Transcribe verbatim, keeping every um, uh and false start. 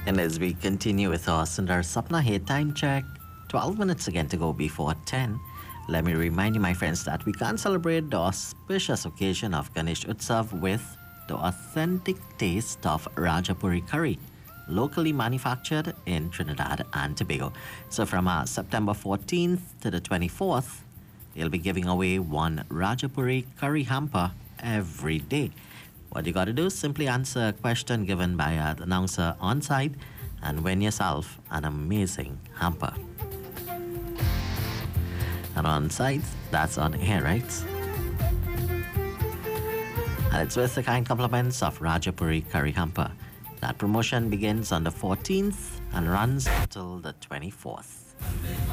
And as we continue with our Sundar Sapna here, time check, twelve minutes again to go before ten. Let me remind you, my friends, that we can celebrate the auspicious occasion of Ganesh Utsav with the authentic taste of Rajapuri curry, locally manufactured in Trinidad and Tobago. So from uh, September fourteenth to the twenty-fourth, they'll be giving away one Rajapuri curry hamper every day. What you got to do is simply answer a question given by uh, the announcer on site and win yourself an amazing hamper. And on site, that's on air, right? And it's with the kind compliments of Rajapuri Curry Hamper. That promotion begins on the fourteenth and runs until the twenty-fourth.